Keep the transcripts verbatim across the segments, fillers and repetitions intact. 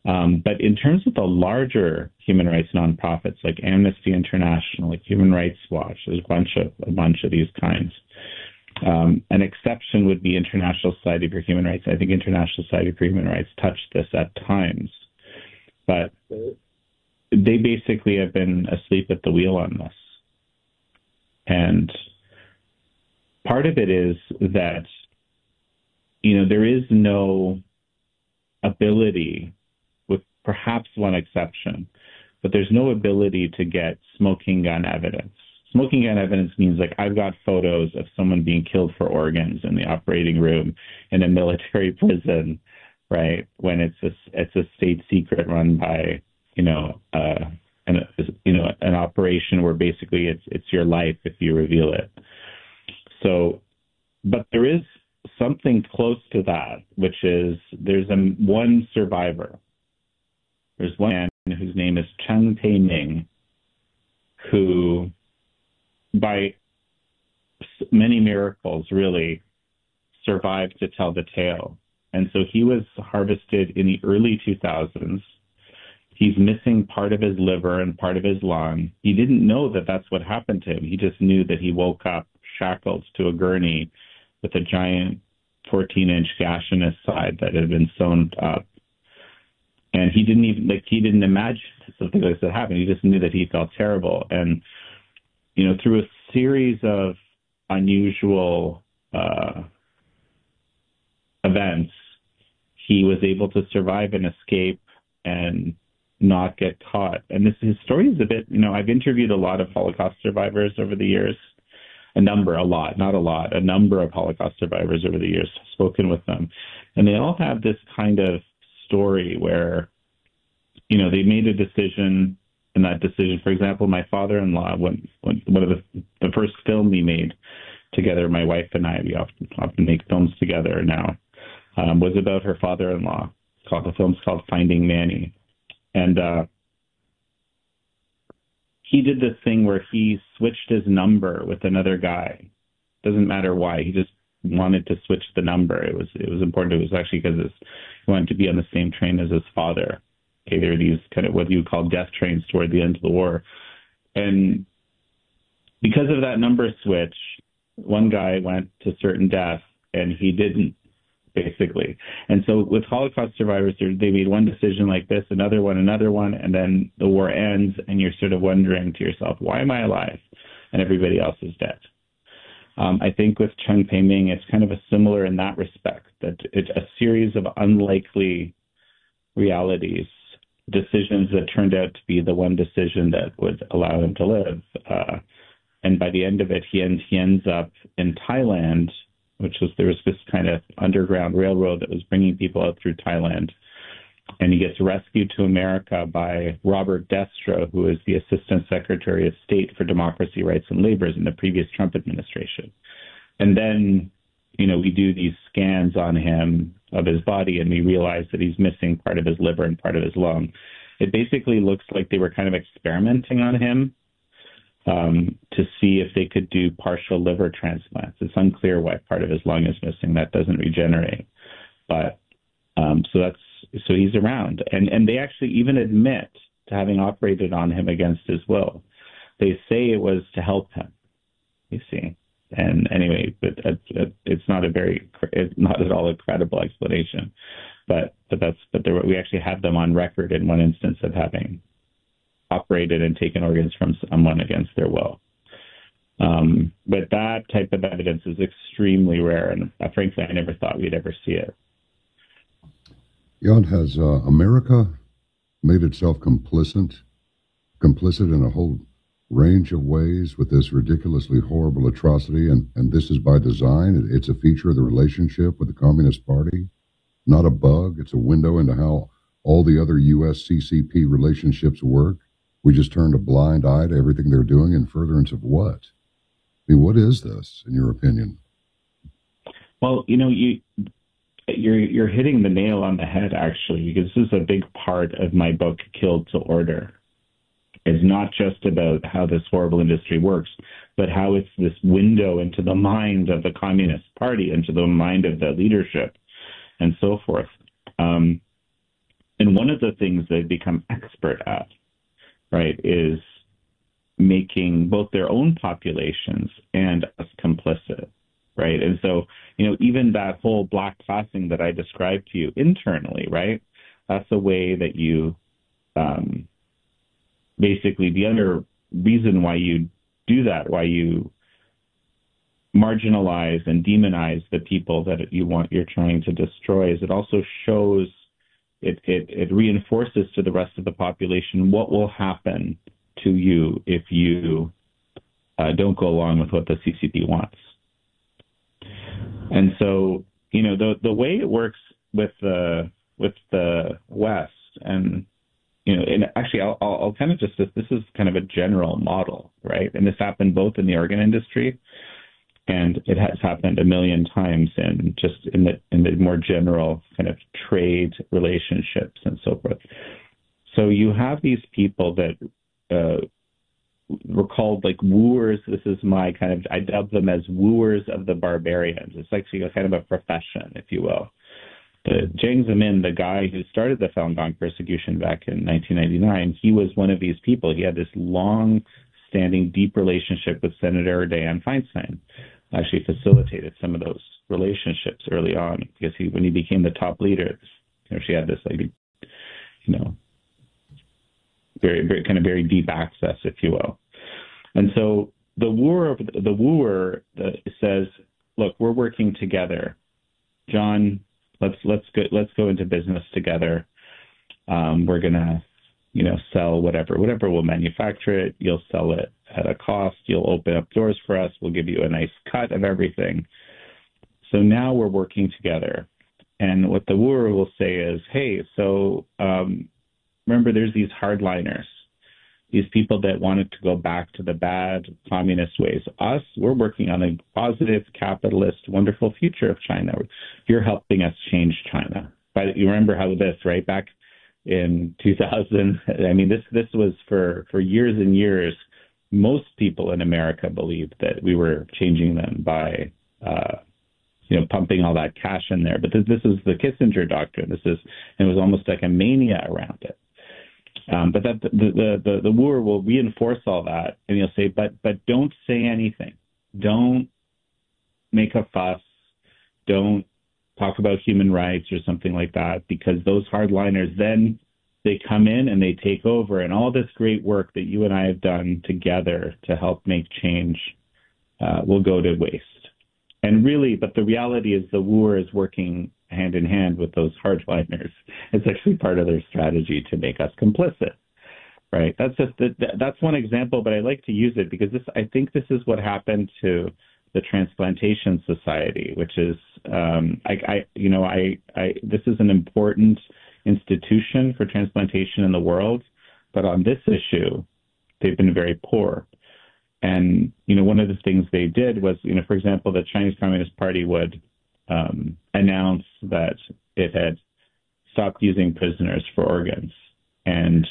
Um, but in terms of the larger human rights nonprofits like Amnesty International, like Human Rights Watch, there's a bunch of a bunch of these kinds. Um, an exception would be International Society for Human Rights. I think International Society for Human Rights touched this at times, but they basically have been asleep at the wheel on this. And part of it is that, you know, there is no ability, with perhaps one exception, but there's no ability to get smoking gun evidence. Smoking gun evidence means, like, I've got photos of someone being killed for organs in the operating room in a military prison, right? When it's a, it's a state secret run by, you know, uh, an, you know, an operation where basically it's it's your life if you reveal it. So, but there is something close to that, which is there's a one survivor. There's one man whose name is Cheng Pei-ming, who, by many miracles, really survived to tell the tale. And so he was harvested in the early two thousands. He's missing part of his liver and part of his lung. He didn't know that that's what happened to him. He just knew that he woke up shackled to a gurney with a giant fourteen-inch gash in his side that had been sewn up. And he didn't even, like, he didn't imagine something like that happened. He just knew that he felt terrible. And, you know, through a series of unusual uh, events, he was able to survive and escape and not get caught. And this his story is a bit, you know, I've interviewed a lot of Holocaust survivors over the years, a number, a lot, not a lot, a number of Holocaust survivors over the years, spoken with them. And they all have this kind of story where, you know, they made a decision, and that decision, for example, my father-in-law, when, when one of the, the first film we made together, my wife and I, we often, often make films together now, um, was about her father-in-law. Called, the film's called Finding Manny. And uh, he did this thing where he switched his number with another guy. Doesn't matter why. He just wanted to switch the number. It was it was important. It was actually because he wanted to be on the same train as his father. Okay, there were these kind of what you call death trains toward the end of the war. And because of that number switch, one guy went to certain death and he didn't, basically. And so with Holocaust survivors, they made one decision like this, another one, another one, and then the war ends and you're sort of wondering to yourself, why am I alive? And everybody else is dead. Um, I think with Cheng Pei-ming, it's kind of a similar in that respect, that it's a series of unlikely realities, decisions that turned out to be the one decision that would allow him to live. Uh, and by the end of it, he ends, he ends up in Thailand, which was, there was this kind of underground railroad that was bringing people out through Thailand. And he gets rescued to America by Robert Destro, who is the Assistant Secretary of State for Democracy, Rights, and Labor in the previous Trump administration. And then, you know, we do these scans on him of his body, and we realize that he's missing part of his liver and part of his lung. It basically looks like they were kind of experimenting on him um, to see if they could do partial liver transplants. It's unclear why part of his lung is missing. That doesn't regenerate. But um, so that's, so he's around. And, and they actually even admit to having operated on him against his will. They say it was to help him, you see. And anyway, but it's not a very, it's not at all a credible explanation. But but that's but there, we actually have them on record in one instance of having operated and taken organs from someone against their will. Um, but that type of evidence is extremely rare, and uh, frankly, I never thought we'd ever see it. Jan, has uh, America made itself complicit, complicit in a whole range of ways with this ridiculously horrible atrocity, and, and this is by design? It's a feature of the relationship with the Communist Party, not a bug. It's a window into how all the other U S C C P relationships work. We just turned a blind eye to everything they're doing in furtherance of what? I mean, what is this, in your opinion? Well, you know, you, you're you're hitting the nail on the head, actually, because this is a big part of my book, Killed to Order. It's not just about how this horrible industry works, but how it's this window into the mind of the Communist Party, into the mind of the leadership, and so forth. Um, And one of the things they've become expert at, right, is making both their own populations and us complicit, right? And so, you know, even that whole black classing that I described to you internally, right? That's a way that you, um, basically, the other reason why you do that, why you marginalize and demonize the people that you want, you're trying to destroy, is it also shows, it, it, it reinforces to the rest of the population what will happen to you if you uh, don't go along with what the C C P wants. And so, you know, the the way it works with the with the West, and you know, and actually, I'll, I'll, I'll kind of just this is kind of a general model, right? And this happened both in the organ industry, and it has happened a million times in just in the in the more general kind of trade relationships and so forth. So you have these people that uh, were called like wooers. This is my kind of, I dub them as wooers of the barbarians. It's actually a kind of a profession, if you will. The Jiang Zemin, the guy who started the Falun Gong persecution back in nineteen ninety-nine, he was one of these people. He had this long-standing, deep relationship with Senator Dianne Feinstein. Actually facilitated some of those relationships early on, because he, when he became the top leader, you know, she had this like, you know, very, very kind of very deep access, if you will. And so the wooer, the wooer the, says, "Look, we're working together, John. Let's let's go let's go into business together. Um, we're gonna, you know, sell whatever whatever we'll manufacture it. You'll sell it at a cost. You'll open up doors for us. We'll give you a nice cut of everything. So now we're working together." And what the wooer will say is, "Hey, so um, remember, there's these hardliners, these people that wanted to go back to the bad communist ways. Us, we're working on a positive, capitalist, wonderful future of China. You're helping us change China." But you remember how this, right? Back in two thousand, I mean, this this was for, for years and years. Most people in America believed that we were changing them by, uh, you know, pumping all that cash in there. But this, this is the Kissinger doctrine. This is, it was almost like a mania around it. Um, but that the, the, the, the wooer will reinforce all that, and he'll say, but but don't say anything. Don't make a fuss. Don't talk about human rights or something like that, because those hardliners, then they come in and they take over, and all this great work that you and I have done together to help make change uh, will go to waste. And really, but the reality is the wooer is working hand in hand with those hardliners. It's actually part of their strategy to make us complicit, right? That's just the, that's one example, but I like to use it because this, I think this is what happened to the Transplantation Society, which is, um, I, I, you know, I, I, this is an important institution for transplantation in the world, but on this issue, they've been very poor. And, you know, one of the things they did was, you know, for example, the Chinese Communist Party would um, announce that it had stopped using prisoners for organs. And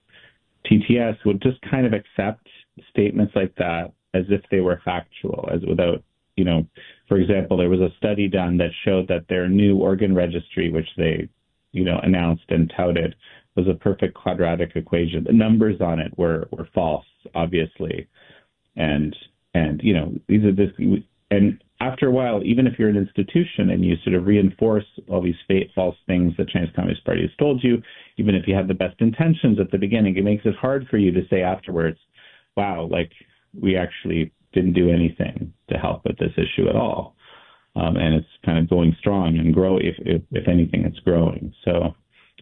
T T S would just kind of accept statements like that as if they were factual, as without, you know, for example, there was a study done that showed that their new organ registry, which they, you know, announced and touted, was a perfect quadratic equation. The numbers on it were, were false, obviously. And, and, you know, these are this, and after a while, even if you're an institution and you sort of reinforce all these fake, false things the Chinese Communist Party has told you, even if you have the best intentions at the beginning, it makes it hard for you to say afterwards, wow, like we actually didn't do anything to help with this issue at all. Um, and it's kind of going strong and grow. If, if, if anything, it's growing. So,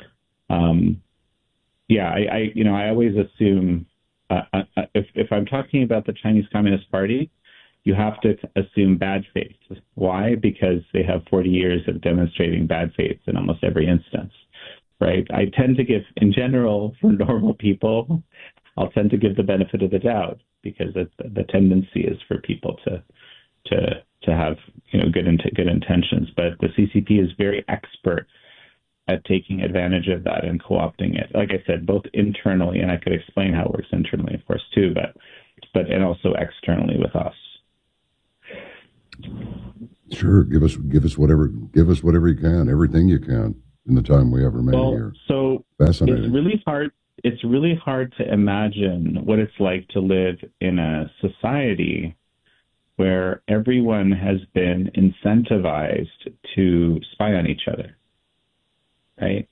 um, yeah, I, I, you know, I always assume, Uh, uh, if, if I'm talking about the Chinese Communist Party, you have to assume bad faith. Why? Because they have forty years of demonstrating bad faith in almost every instance, right? I tend to give, in general, for normal people, I'll tend to give the benefit of the doubt, because it, the tendency is for people to to to have, you know, good good intentions. But the C C P is very expert at taking advantage of that and co-opting it. Like I said, both internally, and I could explain how it works internally, of course, too, but but and also externally with us. Sure, give us give us whatever give us whatever you can, everything you can. in the time we ever made well, here. So Fascinating. It's really hard. It's really hard to imagine what it's like to live in a society where everyone has been incentivized to spy on each other, right?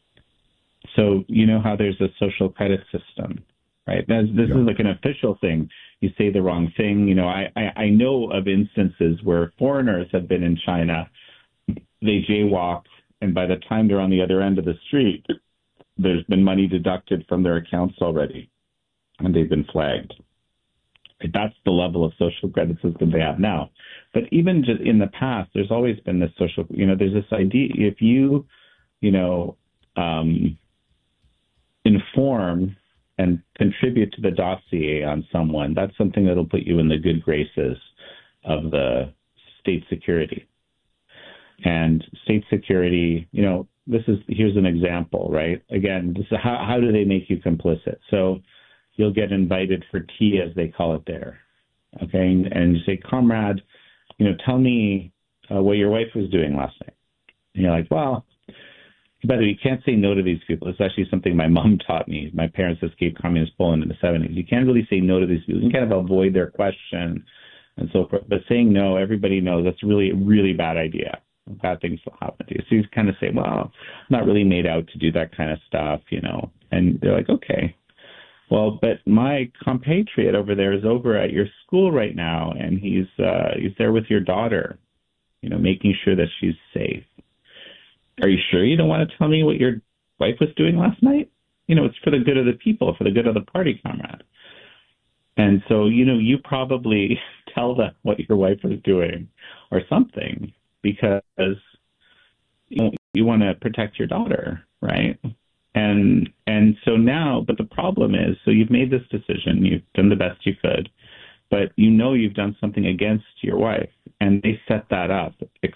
So you know how there's a social credit system, right? This, this Yeah. is like an official thing. You say the wrong thing. You know, I, I, I know of instances where foreigners have been in China, they jaywalk, and by the time they're on the other end of the street, there's been money deducted from their accounts already, and they've been flagged. That's the level of social credit system they have now. But even just in the past, there's always been this social, you know, there's this idea, if you, you know, um, inform and contribute to the dossier on someone, that's something that'll put you in the good graces of the state security. And state security, you know, this is, here's an example, right? Again, this is how, how do they make you complicit? So you'll get invited for tea, as they call it there. Okay. And, and you say, comrade, you know, tell me uh, what your wife was doing last night. And you're like, well, by the way, you can't say no to these people. It's actually something my mom taught me. My parents escaped communist Poland in the seventies. You can't really say no to these people. You can kind of avoid their question and so forth. But saying no, everybody knows that's really a really bad idea. Bad things will happen to you. So you kind of say, well, I'm not really made out to do that kind of stuff, you know. And they're like, okay. Well, but my compatriot over there is over at your school right now, and he's uh, he's there with your daughter, you know, making sure that she's safe. Are you sure you don't want to tell me what your wife was doing last night? You know, it's for the good of the people, for the good of the party, comrade. And so, you know, you probably tell them what your wife was doing or something because you know, you want to protect your daughter, right? And and so now, but the problem is, so you've made this decision, you've done the best you could, but you know you've done something against your wife, and they set that up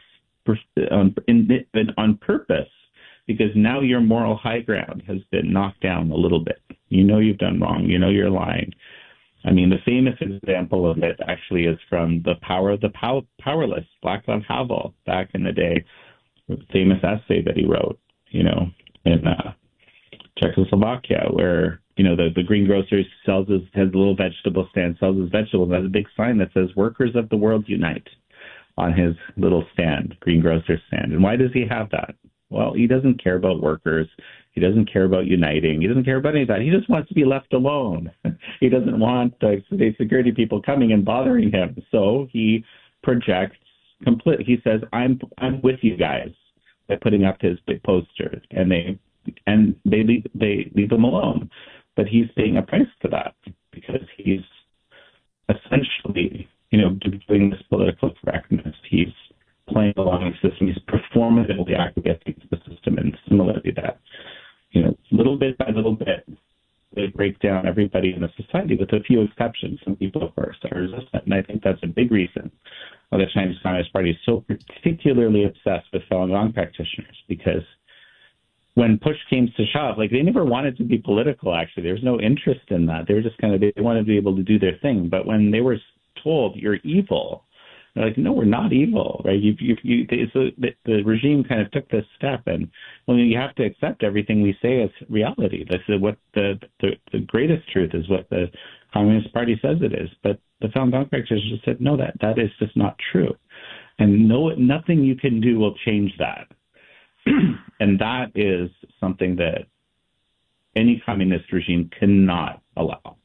on, in, on purpose because now your moral high ground has been knocked down a little bit. You know you've done wrong. You know you're lying. I mean, the famous example of it actually is from The Power of the Pow- Powerless, Václav Havel, back in the day, the famous essay that he wrote, you know, in uh, Czechoslovakia, where, you know, the, the greengrocer sells his, has a little vegetable stand, sells his vegetables, and has a big sign that says, "Workers of the world unite," on his little stand, greengrocer stand. And why does he have that? Well, he doesn't care about workers. He doesn't care about uniting. He doesn't care about any of that. He just wants to be left alone. He doesn't want the state security people coming and bothering him. So he projects complete. He says, "I'm I'm with you guys," by putting up his big poster, and they and they leave, they leave him alone. But he's paying a price for that because he's essentially, you know, doing this political correctness. He's playing along the system. He's performatively acquiescing to the system, and similarly that, you know, little bit by little bit, they break down everybody in the society, with a few exceptions. Some people, of course, are resistant, and I think that's a big reason why the Chinese Communist Party is so particularly obsessed with Falun Gong practitioners, because when push came to shove, like, they never wanted to be political, actually. There was no interest in that. They were just kind of, they wanted to be able to do their thing. But when they were told, "You're evil," they're like, "No, we're not evil," right? You, you, you, they, so the, the regime kind of took this step, and well, you have to accept everything we say as reality. This is what the, the the greatest truth is, what the Communist Party says it is. But the Falun Gong practitioners just said, no, that that is just not true, and no, nothing you can do will change that. And that is something that any communist regime cannot allow.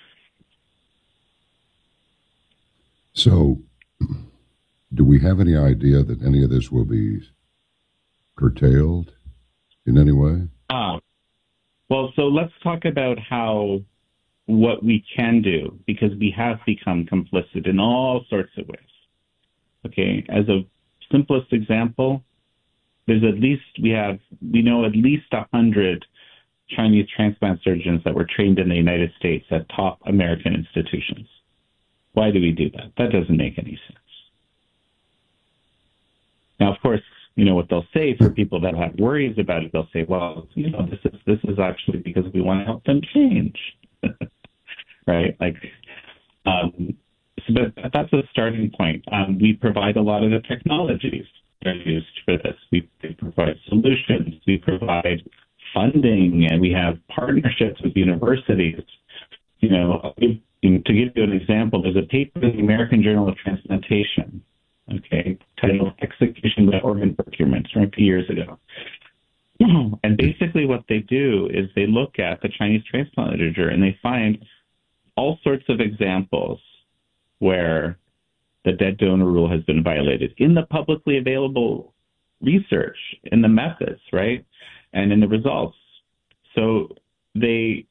So, do we have any idea that any of this will be curtailed in any way? Ah, well, so let's talk about how, what we can do, because we have become complicit in all sorts of ways. Okay, as a simplest example, there's at least, we have, we know at least a hundred Chinese transplant surgeons that were trained in the United States at top American institutions. Why do we do that? That doesn't make any sense. Now, of course, you know what they'll say for people that have worries about it. They'll say, well, you know, this is this is actually because we want to help them change, right? Like, um, so but that's a starting point. Um, we provide a lot of the technologies are used for this. We, we provide solutions, we provide funding, and we have partnerships with universities. You know, to give you an example, there's a paper in the American Journal of Transplantation, okay, titled Execution by Organ Procurement from a few years ago. And basically what they do is they look at the Chinese transplant literature and they find all sorts of examples where the dead donor rule has been violated in the publicly available research, in the methods, right, and in the results. So they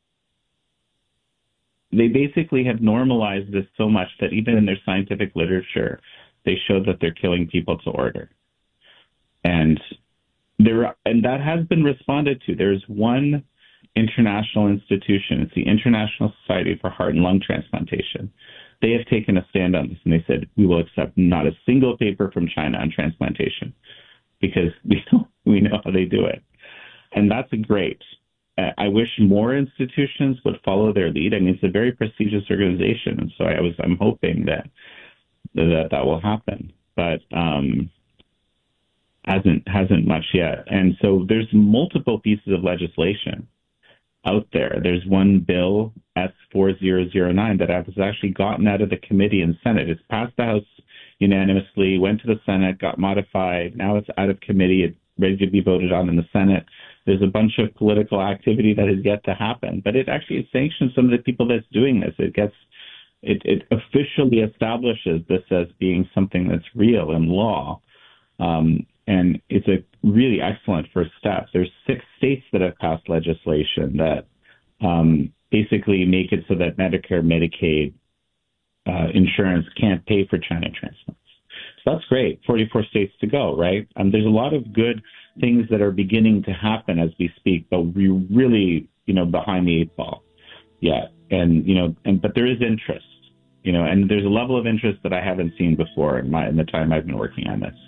they basically have normalized this so much that even in their scientific literature, they show that they're killing people to order. And there, and that has been responded to. There's one international institution. It's the International Society for Heart and Lung Transplantation. They have taken a stand on this, and they said, we will accept not a single paper from China on transplantation because we know, we know how they do it. And that's great. Uh, I wish more institutions would follow their lead. I mean, it's a very prestigious organization, and so I was, I'm hoping that that, that will happen. But um, hasn't hasn't much yet. And so there's multiple pieces of legislation out there. There's one bill, S four thousand nine, that has actually gotten out of the committee and Senate. It's passed the House unanimously, went to the Senate, got modified. Now it's out of committee. It's ready to be voted on in the Senate. There's a bunch of political activity that has yet to happen, but it actually sanctions some of the people that's doing this. It gets, it, it officially establishes this as being something that's real in law. Um, and it's a really excellent first step. There's six states that have passed legislation that um, basically make it so that Medicare, Medicaid uh, insurance can't pay for China transplants. So that's great. forty-four states to go, right? Um, there's a lot of good things that are beginning to happen as we speak, but we're really, you know, behind the eight ball yet. And, you know, and but there is interest, you know, and there's a level of interest that I haven't seen before in my in the time I've been working on this.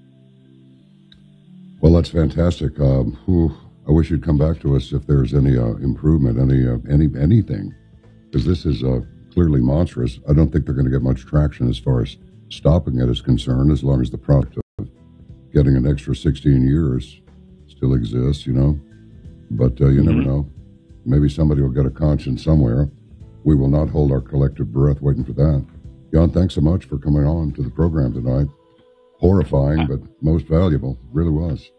Well, that's fantastic. Um, whew, I wish you'd come back to us if there's any uh, improvement, any uh, any anything, because this is uh, clearly monstrous. I don't think they're going to get much traction as far as stopping it is concerned, as long as the product of getting an extra sixteen years still exists, you know. But uh, you mm-hmm. never know. Maybe somebody will get a conscience somewhere. We will not hold our collective breath waiting for that. Jan, thanks so much for coming on to the program tonight. Horrifying, but most valuable. Really was.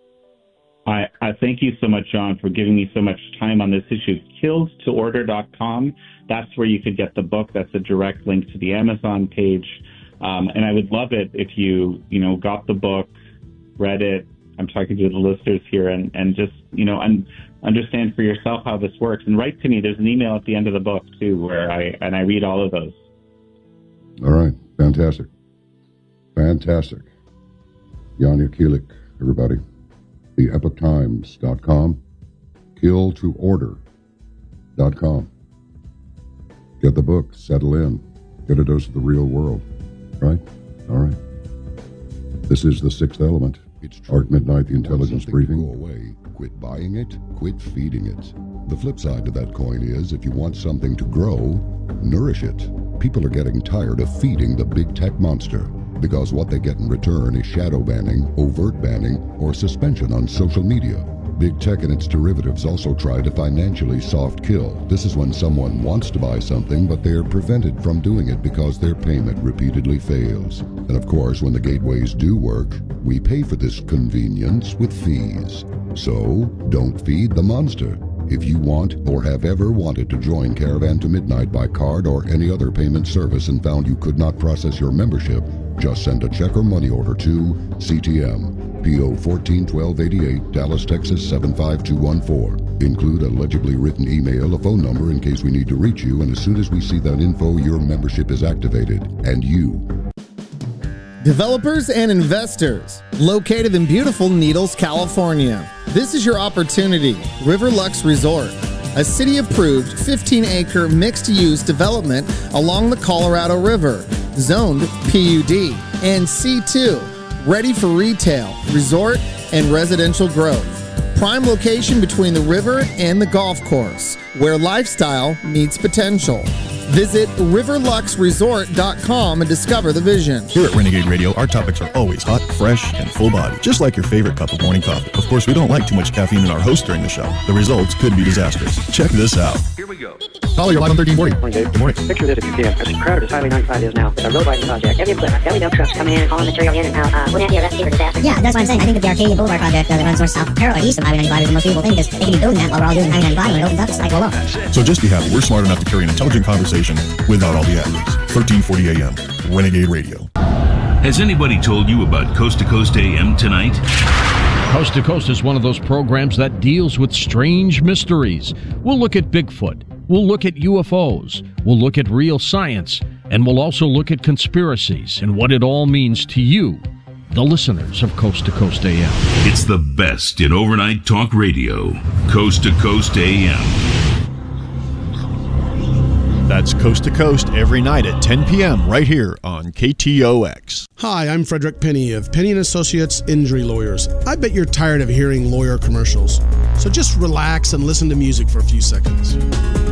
I, I thank you so much, John, for giving me so much time on this issue. killed to order dot com. That's where you could get the book. That's a direct link to the Amazon page. Um, and I would love it if you, you know, got the book, read it. I'm talking to the listeners here, and, and just, you know, un- understand for yourself how this works. And write to me. There's an email at the end of the book, too, where I, and I read all of those. All right. Fantastic. Fantastic. Jan Jekielek, everybody. the epoch times dot com. kill to order dot com. Get the book. Settle in. Get a dose of the real world. Right? All right. This is The Sixth Element. It's Art Midnight, the intelligence briefing. Go away. Quit buying it. Quit feeding it. The flip side to that coin is if you want something to grow, nourish it. People are getting tired of feeding the big tech monster because what they get in return is shadow banning, overt banning, or suspension on social media. Big tech and its derivatives also try to financially soft kill. This is when someone wants to buy something, but they are prevented from doing it because their payment repeatedly fails. And of course, when the gateways do work, we pay for this convenience with fees. So, don't feed the monster. If you want or have ever wanted to join Caravan to Midnight by card or any other payment service and found you could not process your membership, just send a check or money order to C T M, P O fourteen twelve eighty-eight, Dallas, Texas seven five two one four. Include a legibly written email, a phone number in case we need to reach you, and as soon as we see that info, your membership is activated, and you. Developers and investors, located in beautiful Needles, California. This is your opportunity. Riverlux Resort, a city-approved fifteen acre mixed-use development along the Colorado River, zoned P U D and C two, ready for retail, resort, and residential growth. Prime location between the river and the golf course, where lifestyle meets potential. Visit river lux resort dot com and discover the vision. Here at Renegade Radio, our topics are always hot, fresh, and full body, just like your favorite cup of morning coffee. Of course, we don't like too much caffeine in our host during the show. The results could be disastrous. Check this out. Here we go. Caller, you're live on thirteen forty. Morning, Dave. Good morning. Picture this if you can. As crowded as Highway ninety-five is now, it's a road widening project. Every equipment, every milk trucks coming in and hauling material in and out. Uh, wouldn't that be a recipe for disaster? Yeah, that's what I'm saying. I think that the Arcadia Boulevard project uh, that runs north south parallel east of Highway ninety-five is the most feasible thing because they can be building that while we're all doing Highway ninety-five. When it opens up, it's like, well, look. So just be happy. We're smart enough to carry an intelligent conversation without all the adlibs. thirteen forty a.m. Renegade Radio. Has anybody told you about Coast to Coast A M tonight? Coast to Coast is one of those programs that deals with strange mysteries. We'll look at Bigfoot. We'll look at U F Os. We'll look at real science. And we'll also look at conspiracies and what it all means to you, the listeners of Coast to Coast A M. It's the best in overnight talk radio. Coast to Coast A M. That's Coast to Coast every night at ten p.m. right here on K T O X. Hi, I'm Frederick Penny of Penny and Associates Injury Lawyers. I bet you're tired of hearing lawyer commercials. So just relax and listen to music for a few seconds.